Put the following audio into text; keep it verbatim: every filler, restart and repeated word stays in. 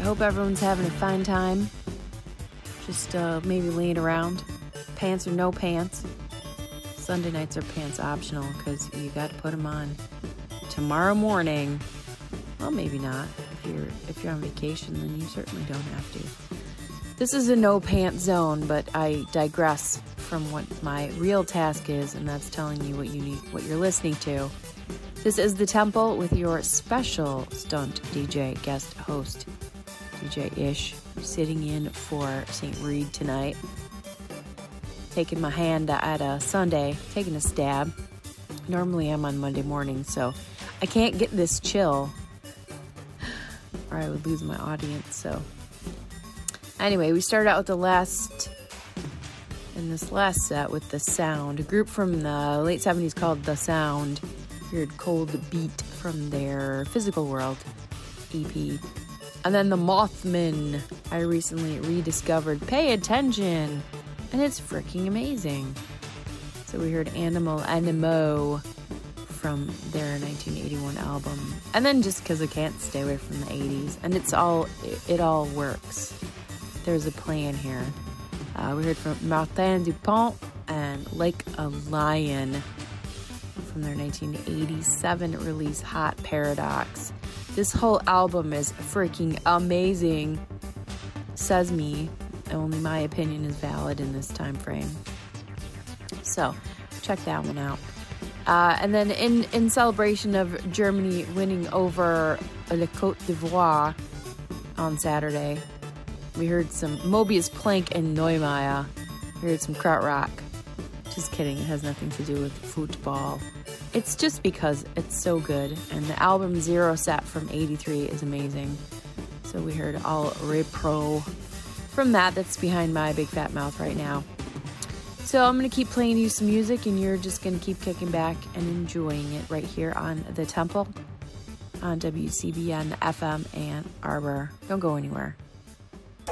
hope everyone's having a fine time. Just uh, maybe laying around. Pants or no pants. Sunday nights are pants optional because you got to put them on tomorrow morning. Well, maybe not. If you're if you're on vacation, then you certainly don't have to. This is a no pants zone, but I digress from what my real task is, and that's telling you what you need, what you're listening to. This is The Temple with your special stunt D J guest host, D J Ish, sitting in for Saint Reed tonight. Taking my hand at a Sunday, taking a stab. Normally I'm on Monday morning, so I can't get this chill or I would lose my audience. So anyway, we started out with the last, in this last set with The Sound, a group from the late seventies called The Sound. You heard Cold Beat from their Physical World E P. And then The Mothman, I recently rediscovered. Pay attention! And it's freaking amazing. So we heard Animal Animo from their nineteen eighty-one album. And then just because I can't stay away from the eighties. And it's all, it, it all works. There's a plan here. Uh, we heard from Martin Dupont and Like a Lion from their nineteen eighty-seven release Hot Paradox. This whole album is freaking amazing. Says me. Only my opinion is valid in this time frame. So, check that one out. Uh, and then in, in celebration of Germany winning over Le Côte d'Ivoire on Saturday, we heard some Mobius Plank and Neumeier. We heard some Krautrock. Just kidding, it has nothing to do with football. It's just because it's so good. And the album Zero Set from eighty-three is amazing. So we heard all repro from that. That's behind my big fat mouth right now. So I'm going to keep playing you some music, and you're just going to keep kicking back and enjoying it right here on The Temple on W C B N F M Ann Arbor. Don't go anywhere.